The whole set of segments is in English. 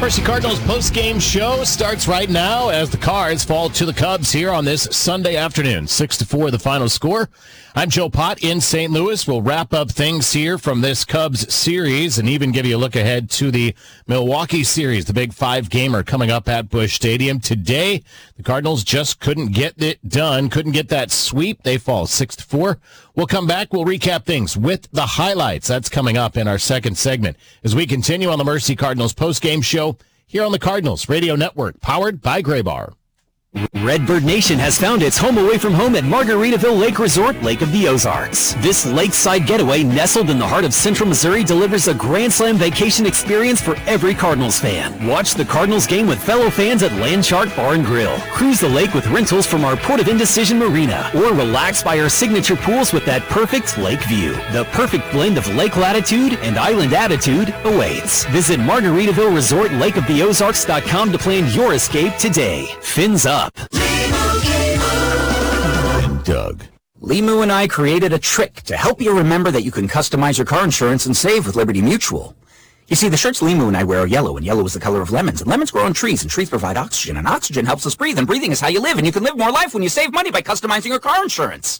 Mercy Cardinals post-game show starts right now as the Cards fall to the Cubs here on this Sunday afternoon. 6-4 the final score. I'm Joe Pott in St. Louis. We'll wrap up things here from this Cubs series and even give you a look ahead to the Milwaukee series, the big 5-gamer coming up at Busch Stadium. Today, the Cardinals just couldn't get it done, couldn't get that sweep. They fall 6-4. We'll come back. We'll recap things with the highlights. That's coming up in our second segment as we continue on the Mercy Cardinals post-game show here on the Cardinals Radio Network, powered by Graybar. Redbird Nation has found its home away from home at Margaritaville Lake Resort, Lake of the Ozarks. This lakeside getaway, nestled in the heart of central Missouri, delivers a Grand Slam vacation experience for every Cardinals fan. Watch the Cardinals game with fellow fans at Landchart Bar and Grill. Cruise the lake with rentals from our Port of Indecision Marina, or relax by our signature pools with that perfect lake view. The perfect blend of lake latitude and island attitude awaits. Visit Margaritaville Resort Lake of the Ozarks.com to plan your escape today. Fins up. And Doug. Limu and I created a trick to help you remember that you can customize your car insurance and save with Liberty Mutual. You see, the shirts Limu and I wear are yellow, and yellow is the color of lemons, and lemons grow on trees, and trees provide oxygen, and oxygen helps us breathe, and breathing is how you live, and you can live more life when you save money by customizing your car insurance.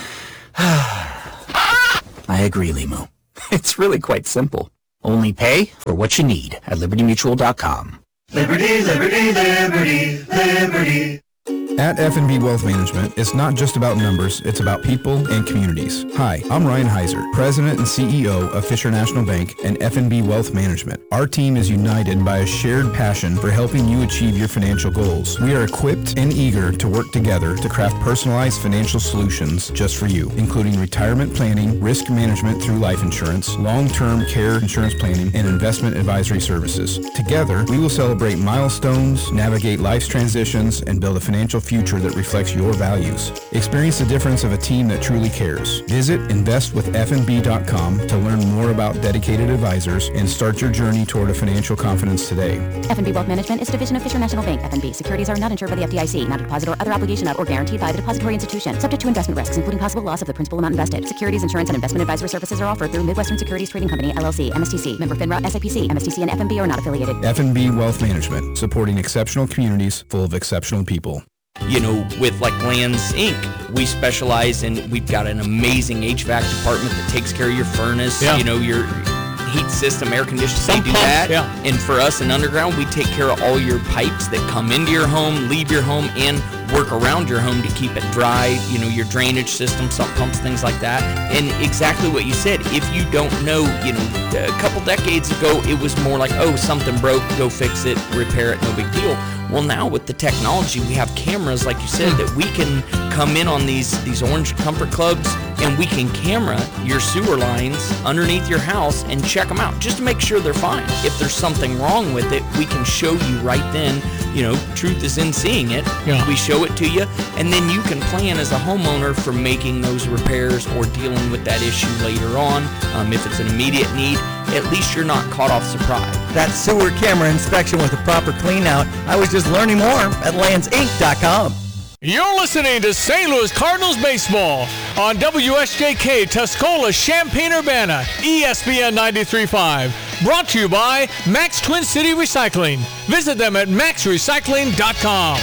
I agree, Limu. It's really quite simple. Only pay for what you need at LibertyMutual.com. Liberty, liberty, liberty, liberty. At F&B Wealth Management, it's not just about numbers, it's about people and communities. Hi, I'm Ryan Heiser, President and CEO of Fisher National Bank and F&B Wealth Management. Our team is united by a shared passion for helping you achieve your financial goals. We are equipped and eager to work together to craft personalized financial solutions just for you, including retirement planning, risk management through life insurance, long-term care insurance planning, and investment advisory services. Together, we will celebrate milestones, navigate life's transitions, and build a financial future that reflects your values. Experience the difference of a team that truly cares. Visit investwithfnb.com to learn more about dedicated advisors and start your journey toward a financial confidence today. F&B Wealth Management is a division of Fisher National Bank. F&B securities are not insured by the FDIC, not a deposit or other obligation of or guaranteed by the depository institution, subject to investment risks, including possible loss of the principal amount invested. Securities, insurance, and investment advisory services are offered through Midwestern Securities Trading Company, LLC, MSTC, member FINRA, SIPC, MSTC, and F&B are not affiliated. F&B Wealth Management, supporting exceptional communities full of exceptional people. You know, with like Lands Inc., we specialize in, we've got an amazing HVAC department that takes care of your furnace, you know, your heat system, air conditioning, they do that. And for us in Underground, we take care of all your pipes that come into your home, leave your home, and work around your home to keep it dry, you know, your drainage system, sump pumps, things like that. And exactly what you said, if you don't know, you know, a couple decades ago, it was more like, oh, something broke, go fix it, repair it, no big deal. Well, now with the technology, we have cameras, like you said, that we can come in on these Orange Comfort Clubs, and we can camera your sewer lines underneath your house and check them out just to make sure they're fine. If there's something wrong with it, we can show you right then. You know, truth is in seeing it. We show it to you, and then you can plan as a homeowner for making those repairs or dealing with that issue later on. If it's an immediate need, at least you're not caught off surprise. That sewer camera inspection with a proper clean out, I was just learning more at landsinc.com. You're listening to St. Louis Cardinals baseball on WSJK Tuscola, Champaign-Urbana, ESPN 93.5. Brought to you by Max Twin City Recycling. Visit them at maxrecycling.com.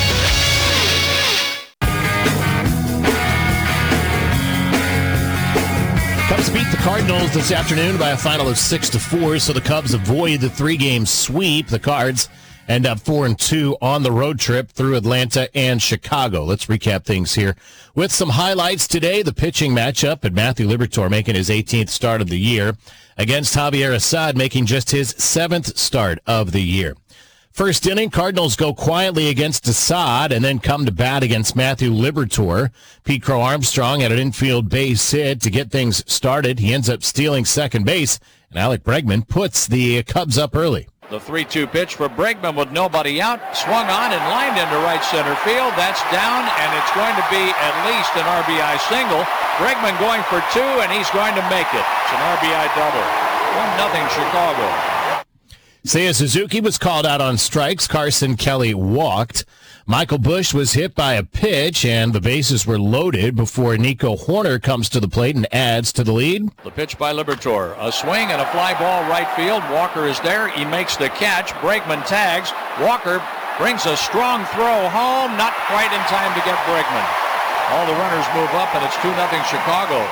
Cubs beat the Cardinals this afternoon by a final of 6-4, so the Cubs avoid the 3-game sweep. The Cards end up 4-2 on the road trip through Atlanta and Chicago. Let's recap things here with some highlights today. The pitching matchup, and Matthew Liberatore making his 18th start of the year against Javier Assad, making just his 7th start of the year. First inning, Cardinals go quietly against Assad and then come to bat against Matthew Liberatore. Pete Crow Armstrong had an infield base hit to get things started. He ends up stealing second base, and Alec Bregman puts the Cubs up early. The 3-2 pitch for Bregman with nobody out. Swung on and lined into right center field. That's down, and it's going to be at least an RBI single. Bregman going for 2, and he's going to make it. It's an RBI double. 1-0 Chicago. Seiya Suzuki was called out on strikes. Carson Kelly walked. Michael Busch was hit by a pitch, and the bases were loaded before Nico Hoerner comes to the plate and adds to the lead. The pitch by Liberatore. A swing and a fly ball right field. Walker is there. He makes the catch. Bregman tags. Walker brings a strong throw home. Not quite in time to get Bregman. All the runners move up, and it's 2-0 Chicago.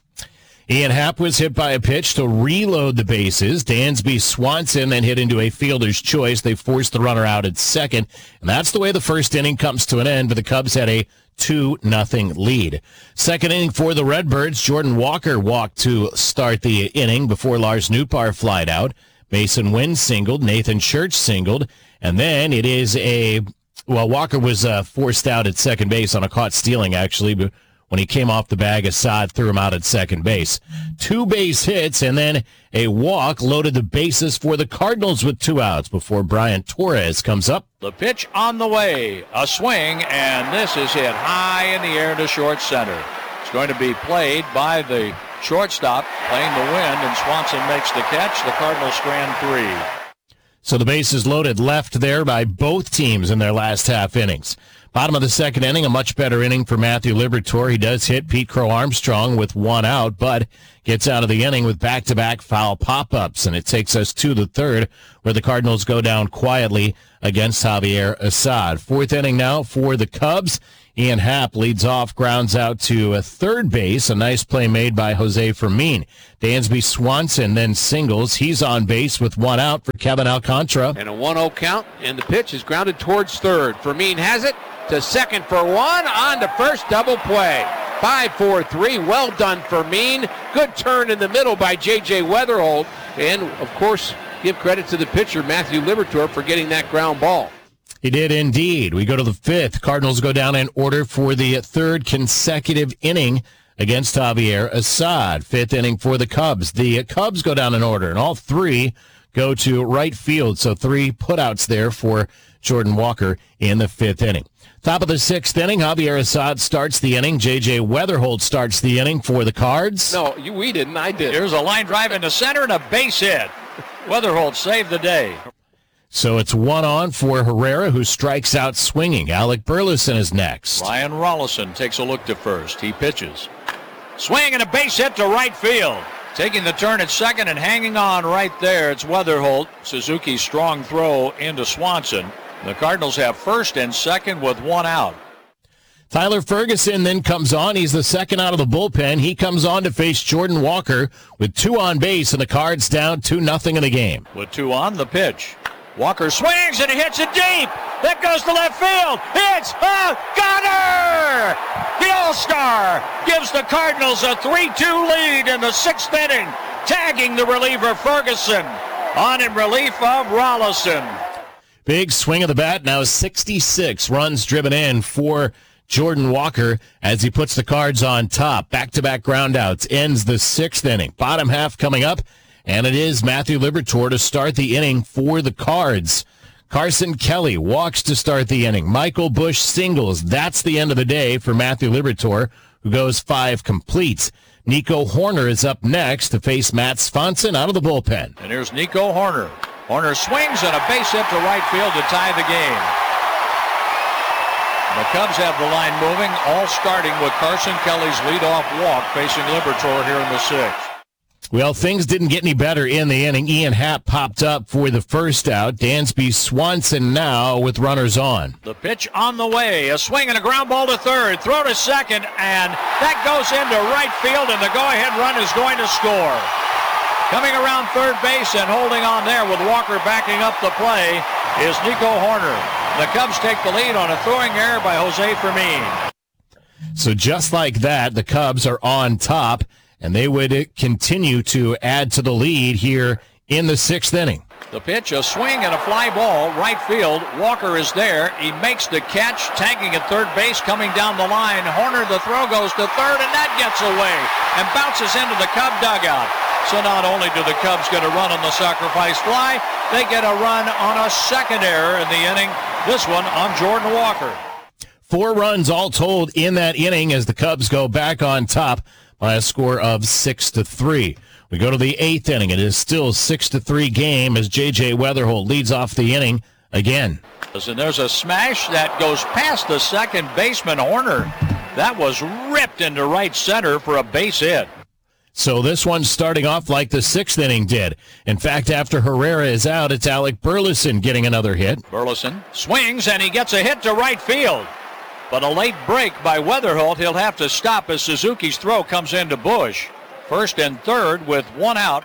Ian Happ was hit by a pitch to reload the bases. Dansby Swanson then hit into a fielder's choice. They forced the runner out at second, and that's the way the first inning comes to an end, but the Cubs had a 2-0 lead. Second inning for the Redbirds. Jordan Walker walked to start the inning before Lars Nootbaar flied out. Mason Wynn singled. Nathan Church singled. And then it is Walker was forced out at second base on a caught stealing, actually, but when he came off the bag, Assad threw him out at second base. 2 base hits and then a walk loaded the bases for the Cardinals with 2 outs before Brian Torres comes up. The pitch on the way. A swing, and this is hit high in the air to short center. It's going to be played by the shortstop, playing the wind, and Swanson makes the catch. The Cardinals strand 3. So the bases loaded left there by both teams in their last half innings. Bottom of the second inning, a much better inning for Matthew Liberatore. He does hit Pete Crow Armstrong with 1 out, but gets out of the inning with back-to-back foul pop-ups, and it takes us to the third, where the Cardinals go down quietly against Javier Assad. Fourth inning now for the Cubs. Ian Happ leads off, grounds out to third base. A nice play made by Jose Fermin. Dansby Swanson then singles. He's on base with 1 out for Kevin Alcantara. And a 1-0 count, and the pitch is grounded towards third. Fermin has it to second for 1, on to first, double play. 5-4-3, well done Fermin. Good turn in the middle by J.J. Weatherholt. And, of course, give credit to the pitcher, Matthew Liberatore, for getting that ground ball. He did indeed. We go to the fifth. Cardinals go down in order for the third consecutive inning against Javier Assad. Fifth inning for the Cubs. The Cubs go down in order, and all 3 go to right field. So 3 putouts there for Jordan Walker in the fifth inning. Top of the sixth inning, Javier Assad starts the inning. J.J. Weatherholt starts the inning for the Cards. No, we didn't. I did. Here's a line drive into center and a base hit. Weatherholt saved the day. So it's 1 on for Herrera, who strikes out swinging. Alec Burleson is next. Ryan Rollison takes a look to first. He pitches. Swing and a base hit to right field. Taking the turn at second and hanging on right there. It's Weatherholt. Suzuki's strong throw into Swanson. The Cardinals have first and second with 1 out. Tyler Ferguson then comes on. He's the second out of the bullpen. He comes on to face Jordan Walker with 2 on base, and the Cards down 2-0 in the game. With 2 on, the pitch. Walker swings and he hits it deep. That goes to left field. It's a gunner! The All-Star gives the Cardinals a 3-2 lead in the sixth inning, tagging the reliever Ferguson on in relief of Rollison. Big swing of the bat. Now 66 runs driven in for Jordan Walker as he puts the Cards on top. Back-to-back groundouts ends the sixth inning. Bottom half coming up, and it is Matthew Liberatore to start the inning for the Cards. Carson Kelly walks to start the inning. Michael Busch singles. That's the end of the day for Matthew Liberatore, who goes 5 complete. Nico Hoerner is up next to face Matt Swanson out of the bullpen. And here's Nico Hoerner. Hoerner swings and a base hit to right field to tie the game. The Cubs have the line moving, all starting with Carson Kelly's leadoff walk facing Liberatore here in the sixth. Well, things didn't get any better in the inning. Ian Happ popped up for the first out. Dansby Swanson now with runners on. The pitch on the way. A swing and a ground ball to third. Throw to second, and that goes into right field, and the go-ahead run is going to score. Coming around third base and holding on there with Walker backing up the play is Nico Hoerner. The Cubs take the lead on a throwing error by Jose Fermin. So just like that, the Cubs are on top, and they would continue to add to the lead here in the sixth inning. The pitch, a swing and a fly ball, right field. Walker is there. He makes the catch, tagging at third base, coming down the line. Hoerner, the throw goes to third, and that gets away and bounces into the Cub dugout. So not only do the Cubs get a run on the sacrifice fly, they get a run on a second error in the inning, this one on Jordan Walker. 4 runs all told in that inning as the Cubs go back on top by a score of 6-3. We go to the 8th inning. It is still a 6-3 game as J.J. Weatherholt leads off the inning again. And there's a smash that goes past the second baseman, Horner. That was ripped into right center for a base hit. So this one's starting off like the 6th inning did. In fact, after Herrera is out, it's Alec Burleson getting another hit. Burleson swings, and he gets a hit to right field. But a late break by Weatherholt. He'll have to stop as Suzuki's throw comes into Bush. First and third with one out.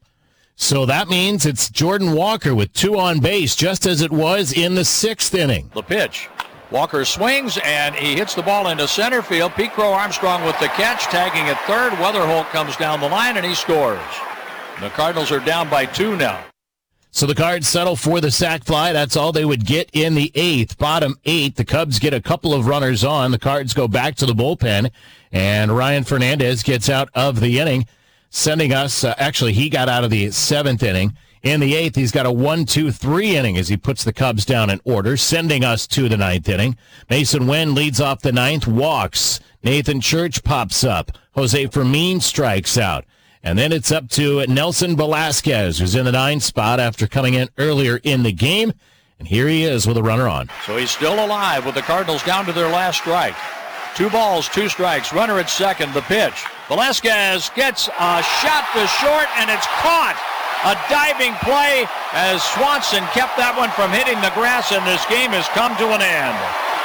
So that means it's Jordan Walker with 2 on base, just as it was in the 6th inning. The pitch. Walker swings, and he hits the ball into center field. Pete Crow Armstrong with the catch, tagging at third. Weatherholt comes down the line, and he scores. The Cardinals are down by 2 now. So the Cards settle for the sac fly. That's all they would get in the 8th. Bottom 8, the Cubs get a couple of runners on. The Cards go back to the bullpen, and Ryan Fernandez gets out of the inning, sending us, actually he got out of the 7th inning. In the 8th, he's got a 1-2-3 inning as he puts the Cubs down in order, sending us to the 9th inning. Mason Wynn leads off the 9th, walks. Nathan Church pops up. Jose Fermin strikes out. And then it's up to Nelson Velasquez, who's in the 9th spot after coming in earlier in the game. And here he is with a runner on. So he's still alive with the Cardinals down to their last strike. 2 balls, 2 strikes. Runner at second, the pitch. Velasquez gets a shot to short, and it's caught. A diving play as Swanson kept that one from hitting the grass, and this game has come to an end.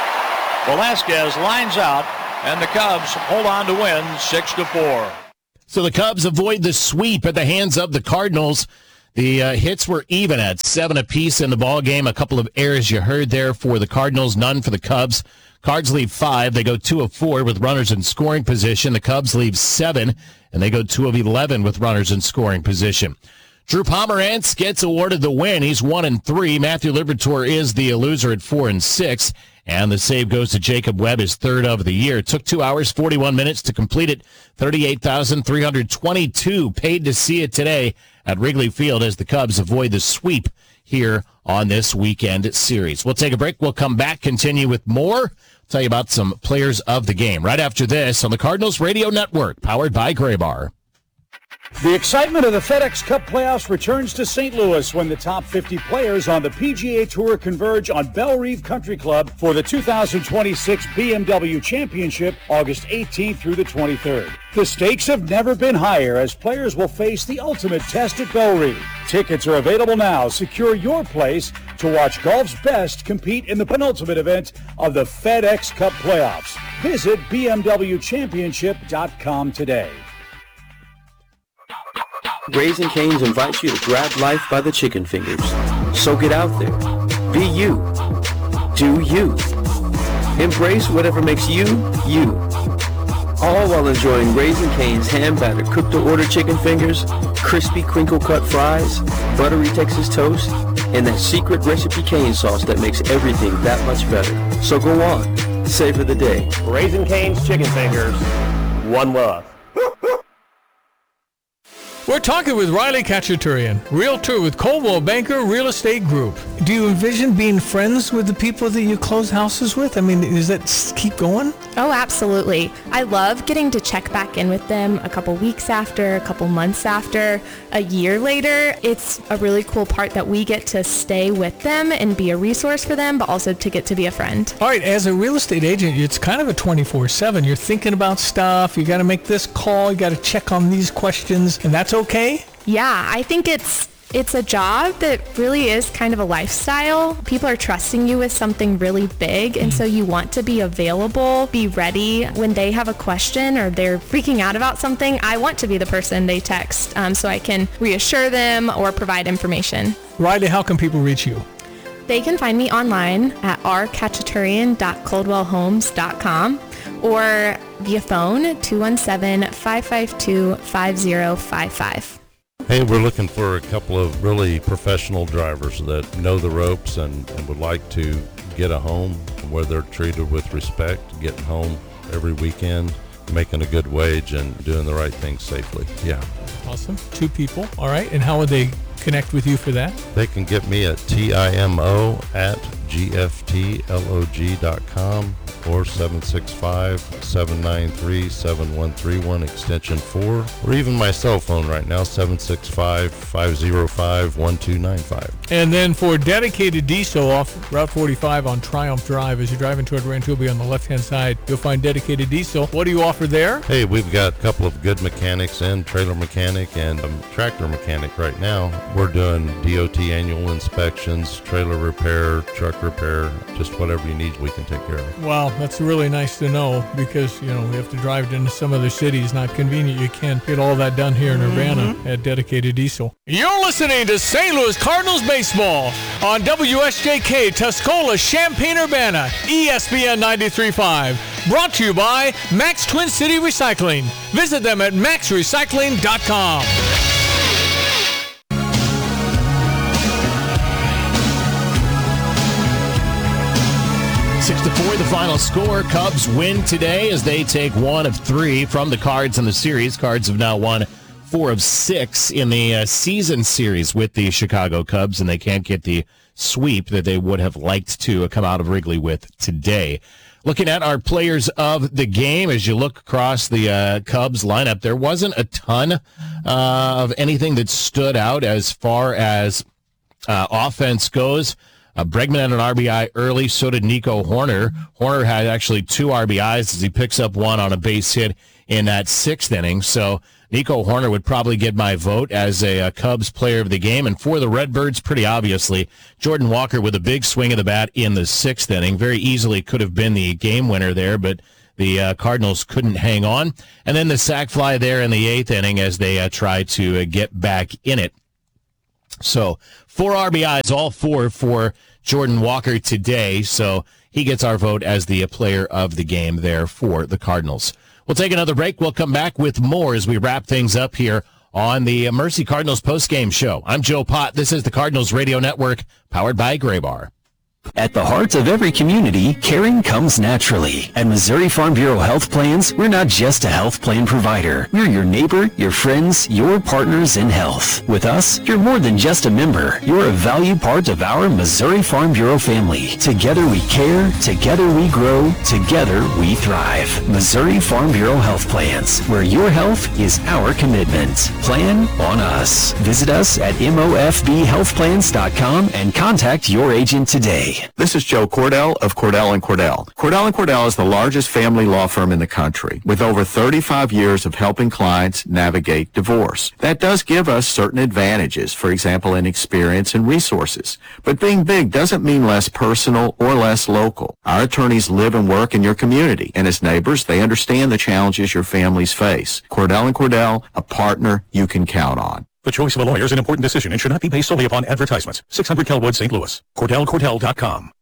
Velasquez lines out, and the Cubs hold on to win 6-4. So the Cubs avoid the sweep at the hands of the Cardinals. The hits were even at 7 apiece in the ball game. A couple of errors you heard there for the Cardinals, none for the Cubs. Cards leave 5. They go 2 of 4 with runners in scoring position. The Cubs leave 7, and they go 2 of 11 with runners in scoring position. Drew Pomerantz gets awarded the win. He's 1-3. Matthew Liberatore is the loser at 4-6. And the save goes to Jacob Webb, his 3rd of the year. It took 2 hours, 41 minutes to complete it. 38,322 paid to see it today at Wrigley Field as the Cubs avoid the sweep here on this weekend series. We'll take a break. We'll come back, continue with more. Tell you about some players of the game right after this on the Cardinals Radio Network, powered by Graybar. The excitement of the FedEx Cup playoffs returns to St. Louis when the top 50 players on the PGA Tour converge on Bellerive Country Club for the 2026 BMW Championship, August 18th through the 23rd. The stakes have never been higher as players will face the ultimate test at Bellerive. Tickets are available now. Secure your place to watch golf's best compete in the penultimate event of the FedEx Cup playoffs. Visit BMWChampionship.com today. Raising Cane's invites you to grab life by the chicken fingers. So get out there. Be you. Do you. Embrace whatever makes you, you. All while enjoying Raising Cane's hand-battered cooked-to-order chicken fingers, crispy crinkle-cut fries, buttery Texas toast, and that secret recipe cane sauce that makes everything that much better. So go on. Savor the day. Raising Cane's chicken fingers. One love. We're talking with Riley Khachaturian, realtor with Coldwell Banker Real Estate Group. Do you envision being friends with the people that you close houses with? I mean, does that keep going? Oh, absolutely. I love getting to check back in with them a couple weeks after, a couple months after, a year later. It's a really cool part that we get to stay with them and be a resource for them, but also to get to be a friend. All right, as a real estate agent, it's kind of a 24/7. You're thinking about stuff. You got to make this call. You got to check on these questions, and that's okay? Yeah, I think it's a job that really is kind of a lifestyle. People are trusting you with something really big, and so you want to be available, be ready when they have a question or they're freaking out about something. I want to be the person they text so I can reassure them or provide information. Riley, how can people reach you? They can find me online at rkhachaturian.coldwellhomes.com or via phone 217-552-5055. Hey, we're looking for a couple of really professional drivers that know the ropes and would like to get a home where they're treated with respect, getting home every weekend, making a good wage, and doing the right thing safely. Yeah. Awesome. 2 people. All right. And how would they connect with you for that? They can get me at TIMO@GFTLOG.com or 765-793-7131 extension 4, or even my cell phone right now, 765-505-1295. And then for dedicated diesel off Route 45 on Triumph Drive, as you're driving toward Rantoul on the left-hand side, you'll find dedicated diesel. What do you offer there? Hey, we've got a couple of good mechanics and trailer mechanic and tractor mechanic right now. We're doing DOT annual inspections, trailer repair, truck repair, just whatever you need, we can take care of. Wow, that's really nice to know because, we have to drive into some other cities. Not convenient. You can't get all that done here in Urbana at dedicated diesel. You're listening to St. Louis Cardinals baseball on WSJK Tuscola, Champaign-Urbana, ESPN 93.5. Brought to you by Max Twin City Recycling. Visit them at maxrecycling.com. 6-4, the final score. Cubs win today as they take 1 of 3 from the Cards in the series. Cards have now won 4 of 6 in the season series with the Chicago Cubs, and they can't get the sweep that they would have liked to come out of Wrigley with today. Looking at our players of the game, as you look across the Cubs lineup, there wasn't a ton of anything that stood out as far as offense goes. Bregman had an RBI early, so did Nico Hoerner. Hoerner had actually 2 RBIs as he picks up 1 on a base hit in that 6th inning. So Nico Hoerner would probably get my vote as a Cubs player of the game. And for the Redbirds, pretty obviously, Jordan Walker with a big swing of the bat in the 6th inning. Very easily could have been the game winner there, but the Cardinals couldn't hang on. And then the sac fly there in the 8th inning as they try to get back in it. So 4 RBIs, all 4 for Jordan Walker today. So he gets our vote as the player of the game there for the Cardinals. We'll take another break. We'll come back with more as we wrap things up here on the Mercy Cardinals postgame show. I'm Joe Pott. This is the Cardinals Radio Network, powered by Graybar. At the heart of every community, caring comes naturally. At Missouri Farm Bureau Health Plans, we're not just a health plan provider. We're your neighbor, your friends, your partners in health. With us, you're more than just a member. You're a valued part of our Missouri Farm Bureau family. Together we care, together we grow, together we thrive. Missouri Farm Bureau Health Plans, where your health is our commitment. Plan on us. Visit us at mofbhealthplans.com and contact your agent today. This is Joe Cordell of Cordell & Cordell. Cordell & Cordell is the largest family law firm in the country with over 35 years of helping clients navigate divorce. That does give us certain advantages, for example, in experience and resources. But being big doesn't mean less personal or less local. Our attorneys live and work in your community, and as neighbors, they understand the challenges your families face. Cordell & Cordell, a partner you can count on. The choice of a lawyer is an important decision and should not be based solely upon advertisements. 600 Kelwood, St. Louis. CordellCordell.com.